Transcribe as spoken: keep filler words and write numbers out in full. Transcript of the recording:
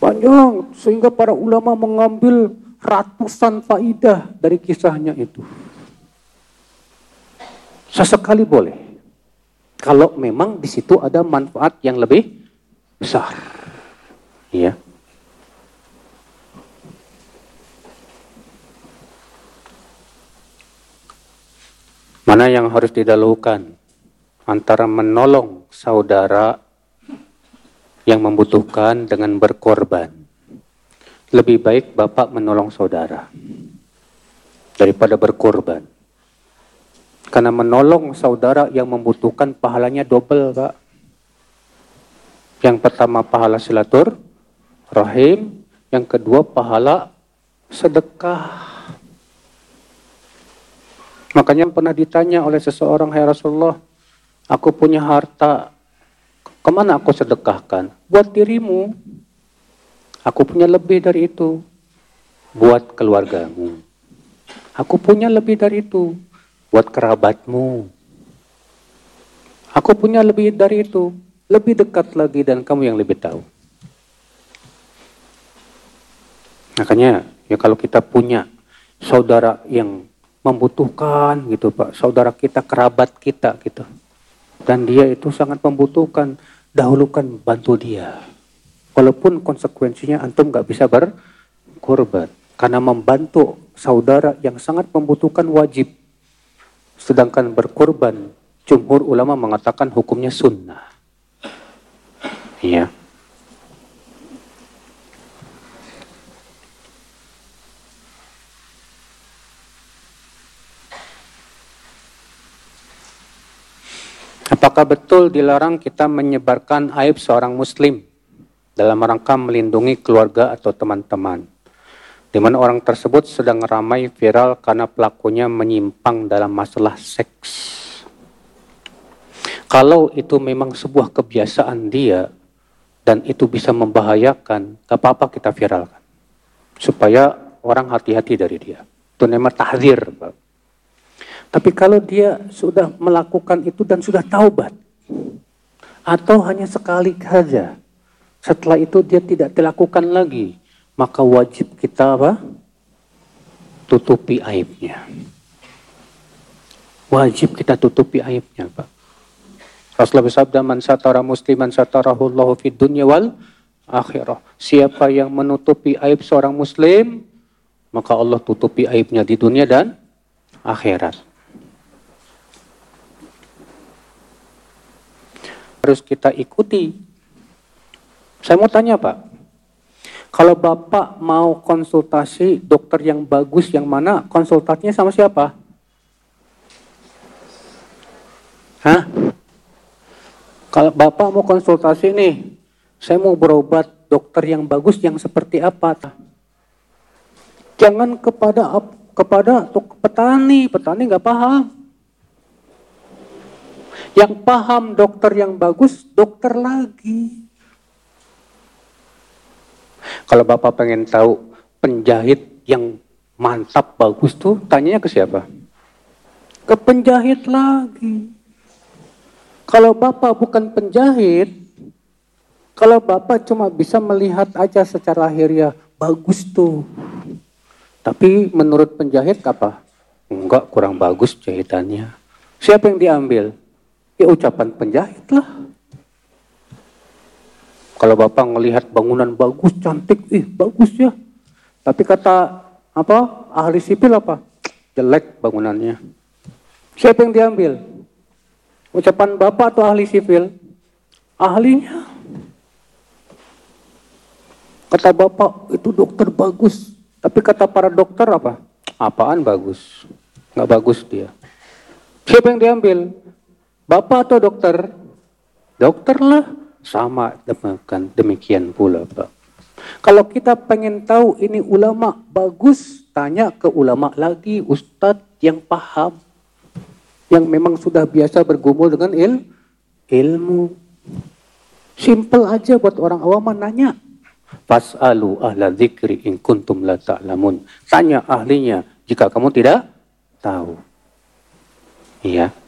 Panjang, sehingga para ulama mengambil ratusan faidah dari kisahnya itu. Sesekali boleh, kalau memang di situ ada manfaat yang lebih besar, ya. Mana yang harus didahulukan antara menolong saudara yang membutuhkan dengan berkorban? Lebih baik bapak menolong saudara daripada berkorban. Karena menolong saudara yang membutuhkan pahalanya double, Pak. Yang pertama pahala silatur rahim, yang kedua pahala sedekah. Makanya pernah ditanya oleh seseorang, "Hai Rasulullah, aku punya harta, kemana aku sedekahkan?" "Buat dirimu." "Aku punya lebih dari itu." "Buat keluargamu." "Aku punya lebih dari itu." "Buat kerabatmu." "Aku punya lebih dari itu." Lebih dekat lagi dan kamu yang lebih tahu. Makanya ya kalau kita punya saudara yang membutuhkan gitu Pak, saudara kita, kerabat kita gitu, dan dia itu sangat membutuhkan, dahulukan bantu dia. Walaupun konsekuensinya antum gak bisa berkorban, karena membantu saudara yang sangat membutuhkan wajib. Sedangkan berkorban, jumhur ulama mengatakan hukumnya sunnah. Iya. Apakah betul dilarang kita menyebarkan aib seorang muslim dalam rangka melindungi keluarga atau teman-teman, di mana orang tersebut sedang ramai viral karena pelakunya menyimpang dalam masalah seks? Kalau itu memang sebuah kebiasaan dia dan itu bisa membahayakan, gak apa-apa kita viralkan, supaya orang hati-hati dari dia. Itu namanya tahdzir, Pak. Tapi kalau dia sudah melakukan itu dan sudah taubat, atau hanya sekali saja, setelah itu dia tidak dilakukan lagi, maka wajib kita apa? Tutupi aibnya. Wajib kita tutupi aibnya, Pak. Rasulullah bersabda, "Man satara musliman satarahullahu fid dunya wal akhirah." Siapa yang menutupi aib seorang muslim, maka Allah tutupi aibnya di dunia dan akhirat. Harus kita ikuti. Saya mau tanya Pak, kalau Bapak mau konsultasi dokter yang bagus yang mana, konsultasinya sama siapa? Hah? Kalau Bapak mau konsultasi nih, saya mau berobat, dokter yang bagus yang seperti apa? Jangan kepada kepada petani, petani nggak paham. Yang paham dokter yang bagus, dokter lagi. Kalau Bapak pengen tahu penjahit yang mantap, bagus tuh, tanyanya ke siapa? Ke penjahit lagi. Kalau Bapak bukan penjahit, kalau Bapak cuma bisa melihat aja secara lahiriah, bagus tuh. Tapi menurut penjahit apa? Enggak, kurang bagus jahitannya. Siapa yang diambil? Ya ucapan penjahit lah. Kalau Bapak ngelihat bangunan bagus, cantik, ih bagus ya. Tapi kata apa? Ahli sipil apa? Jelek bangunannya. Siapa yang diambil? Ucapan Bapak atau ahli sipil? Ahlinya. Kata Bapak, itu dokter bagus. Tapi kata para dokter apa? Apaan bagus? Nggak bagus dia. Siapa yang diambil? Bapak atau dokter? Dokter lah. Sama demikian, demikian pula Pak. Kalau kita pengen tahu ini ulama bagus, tanya ke ulama lagi, ustadz yang paham. Yang memang sudah biasa bergumul dengan il, ilmu. Simple aja buat orang awam nanya. Fas'alu ahla dzikri in kuntum la ta'lamun. Tanya ahlinya jika kamu tidak tahu. Iya.